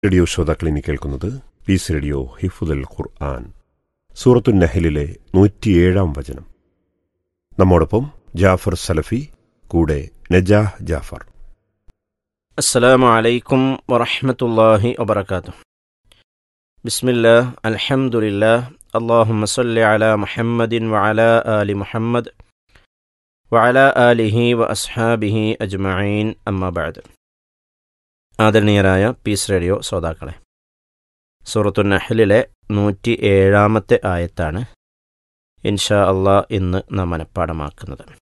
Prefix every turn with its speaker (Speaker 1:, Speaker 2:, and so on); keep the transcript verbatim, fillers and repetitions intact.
Speaker 1: Radio ശ്രോതാക്കളിനി കേൾക്കുന്നത് piece radio ഹിഫ്ദുൽ ഖുർആൻ സൂറത്തുൻ നഹ്ലിലെ നൂറ്റിയേഴാം വചനം. നമ്മോടൊപ്പം ജാഫർ സലഫി, കൂടെ നജാഹ് ജാഫർ.
Speaker 2: അസ്സലാമു അലൈക്കും വറഹ്മത്തുള്ളാഹി വബറകാതുഹു. ബിസ്മില്ലാഹ്, അൽഹംദുലില്ലാഹ്, അല്ലാഹുമ്മ സ്വല്ലി അലാ മുഹമ്മദിൻ വഅലാ ആലി മുഹമ്മദ് വഅലാ ആലിഹി വ അസ്ഹാബിഹി അജ്മഈൻ, അമ്മാ ബഅദ്. ആദരണീയരായ പീസ് റേഡിയോ ശ്രോതാക്കളെ, സൂറത്തുൻ നഹ്ലിലെ നൂറ്റി ഏഴാമത്തെ ആയത്താണ് ഇൻഷാ അള്ളാഹ് ഇന്ന് നാം മനഃപ്പാഠമാക്കുന്നത്.